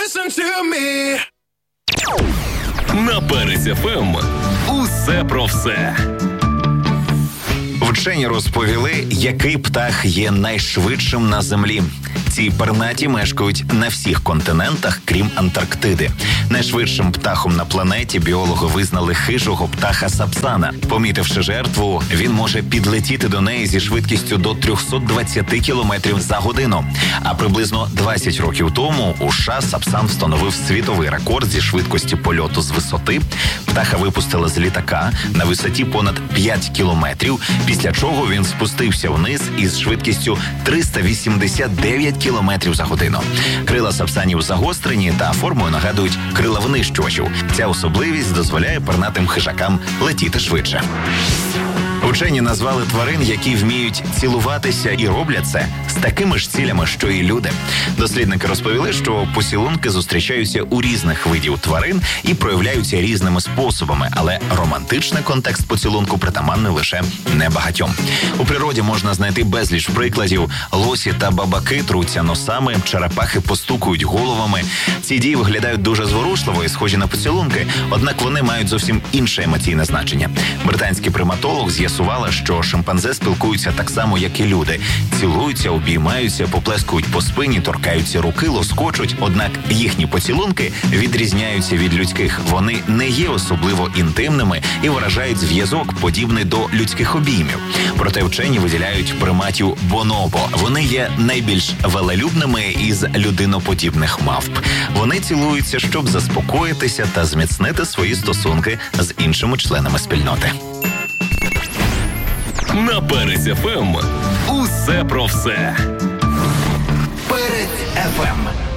listen to me. На Перець ФМ. Усе про все. Вчені розповіли, який птах є найшвидшим на землі. Ці пернаті мешкають на всіх континентах, крім Антарктиди. Найшвидшим птахом на планеті біологи визнали хижого птаха Сапсана. Помітивши жертву, він може підлетіти до неї зі швидкістю до 320 км за годину. А приблизно 20 років тому у США Сапсан встановив світовий рекорд зі швидкості польоту з висоти. Птаха випустили з літака на висоті понад 5 кілометрів, після чого він спустився вниз із швидкістю 389 кілометрів за годину. Крила сапсанів загострені та формою нагадують крила винищувачів. Ця особливість дозволяє пернатим хижакам летіти швидше. Учені назвали тварин, які вміють цілуватися і роблять це з такими ж цілями, що і люди. Дослідники розповіли, що поцілунки зустрічаються у різних видів тварин і проявляються різними способами, але романтичний контекст поцілунку притаманний лише небагатьом. У природі можна знайти безліч прикладів. Лосі та бабаки труться носами, черепахи постукують головами. Ці дії виглядають дуже зворушливо і схожі на поцілунки, однак вони мають зовсім інше емоційне значення. Британський приматолог з'ясувала, що шимпанзе спілкуються так само, як і люди. Цілуються, обіймаються, поплескують по спині, торкаються руки, лоскочуть. Однак їхні поцілунки відрізняються від людських. Вони не є особливо інтимними і виражають зв'язок, подібний до людських обіймів. Проте вчені виділяють приматів бонобо. Вони є найбільш велелюбними із людиноподібних мавп. Вони цілуються, щоб заспокоїтися та зміцнити свої стосунки з іншими членами спільноти. На Перець ФМ. Усе про все. Перець ФМ.